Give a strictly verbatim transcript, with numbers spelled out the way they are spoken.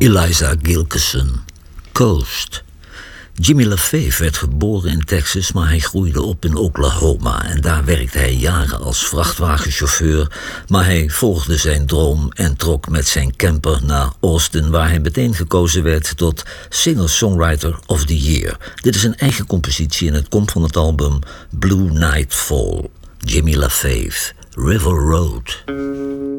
Eliza Gilkyson, Coast. Jimmy LaFave werd geboren in Texas, maar hij groeide op in Oklahoma. En daar werkte hij jaren als vrachtwagenchauffeur. Maar hij volgde zijn droom en trok met zijn camper naar Austin, waar hij meteen gekozen werd tot Singer-Songwriter of the Year. Dit is een eigen compositie en het komt van het album Blue Nightfall. Jimmy LaFave, River Road.